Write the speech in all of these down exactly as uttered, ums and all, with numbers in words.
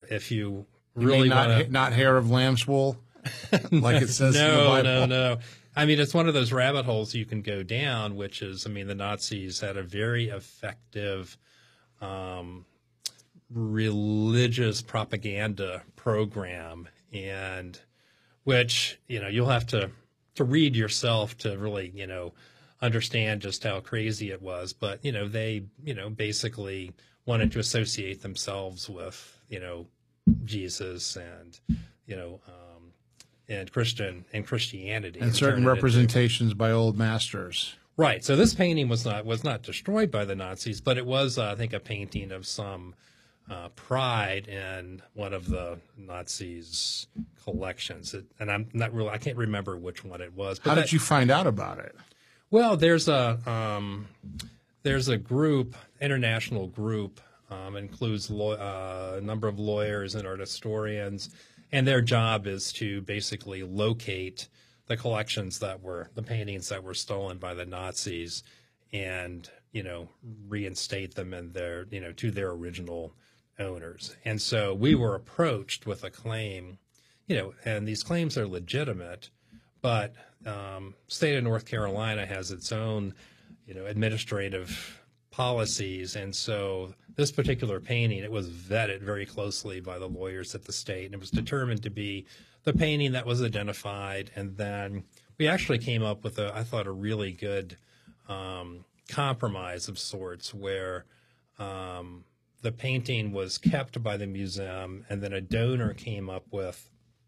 if you You really mean not want to, not hair of lamb's wool, like it says in the no, Bible. no, no. I mean, it's one of those rabbit holes you can go down, which is, I mean, the Nazis had a very effective um, religious propaganda program, and which, you know, you'll have to, to read yourself to really, you know, understand just how crazy it was. But, you know, they, you know, basically wanted to associate themselves with, you know, Jesus and, you know, um, and Christian and Christianity, And certain turn it into- representations by old masters. Right. So this painting was not was not destroyed by the Nazis, but it was, uh, I think, a painting of some uh, pride in one of the Nazis' collections. It, and I'm not really I can't remember which one it was. But How that- did you find out about it? Well, there's a um, there's a group, international group, um, includes law, uh, a number of lawyers and art historians, and their job is to basically locate the collections that were the paintings that were stolen by the Nazis, and you know reinstate them in their you know to their original owners. And so we were approached with a claim, you know, and these claims are legitimate, but um, state of North Carolina has its own, you know, administrative policies, and so this particular painting, it was vetted very closely by the lawyers at the state, and it was determined to be the painting that was identified. And then we actually came up with a, I thought, a really good um, compromise of sorts, where um, the painting was kept by the museum, and then a donor came up with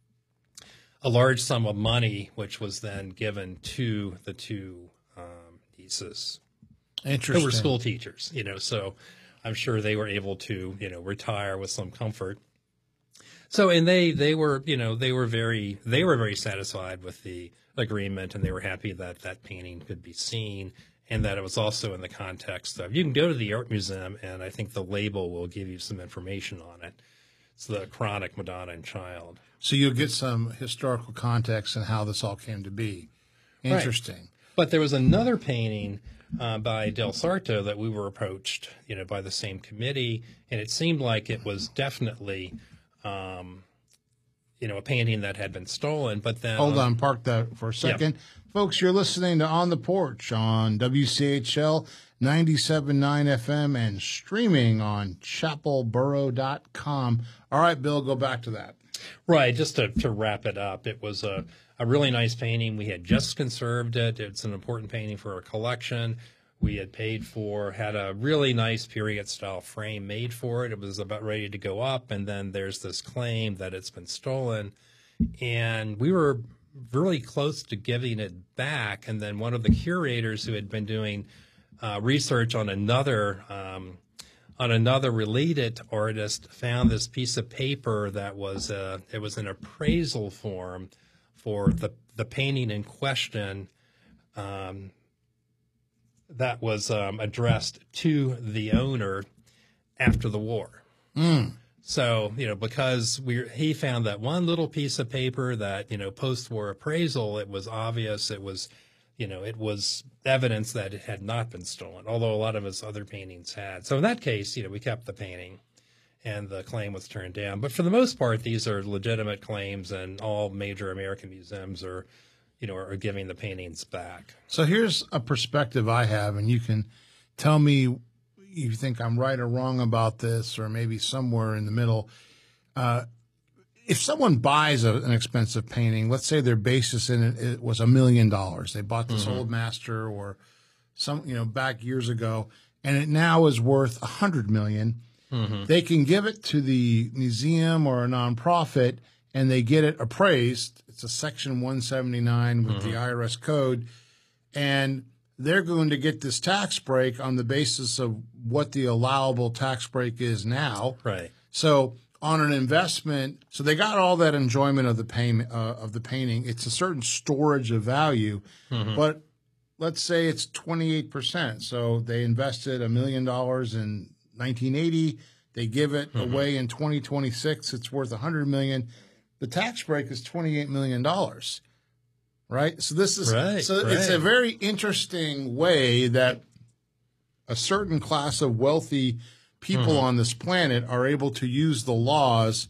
a large sum of money, which was then given to the two um, nieces Interesting. who were school teachers, you know, so I'm sure they were able to, you know, retire with some comfort. So, and they, they were, you know, they were very, they were very satisfied with the agreement, and they were happy that that painting could be seen, and that it was also in the context of, you can go to the art museum, and I think the label will give you some information on it. It's the Chronic Madonna and Child. So you'll get some historical context and how this all came to be. Interesting. Right. But there was another painting uh, by Del Sarto that we were approached, you know, by the same committee, and it seemed like it was definitely, um, you know, a painting that had been stolen. But then, Hold on, park that for a second. Folks, you're listening to On the Porch on W C H L ninety-seven point nine F M and streaming on chapel borough dot com. All right, Bill, go back to that. Right, just to, to wrap it up, it was a, a really nice painting. We had just conserved it. It's an important painting for our collection. We had paid for, had a really nice period-style frame made for it. It was about ready to go up, and then there's this claim that it's been stolen. And we were really close to giving it back, and then one of the curators who had been doing uh, research on another um, on another related artist found this piece of paper that was uh, it was an appraisal form for the the painting in question, um, that was um, addressed to the owner after the war. Mm. So, you know, because we he found that one little piece of paper that, you know, post-war appraisal, it was obvious, it was, you know, it was evidence that it had not been stolen, although a lot of his other paintings had. So in that case, you know, we kept the painting and the claim was turned down. But for the most part, these are legitimate claims, and all major American museums are, you know, are giving the paintings back. So here's a perspective I have, and you can tell me you think I'm right or wrong about this, or maybe somewhere in the middle. Uh, if someone buys a, an expensive painting, let's say their basis in it, it was a million dollars. They bought this mm-hmm. old master or some, you know, back years ago, and it now is worth a hundred million. Mm-hmm. They can give it to the museum or a nonprofit, and they get it appraised. It's a Section one seventy-nine with mm-hmm. the I R S code, and they're going to get this tax break on the basis of what the allowable tax break is now. Right. So on an investment, so they got all that enjoyment of the payment uh, of the painting. It's a certain storage of value, mm-hmm. but let's say it's twenty-eight percent. So they invested a million dollars in nineteen eighty. They give it mm-hmm. away in twenty twenty-six. It's worth a hundred million. The tax break is twenty-eight million dollars. Right. So this is right, so right. It's a very interesting way that a certain class of wealthy people mm-hmm. on this planet are able to use the laws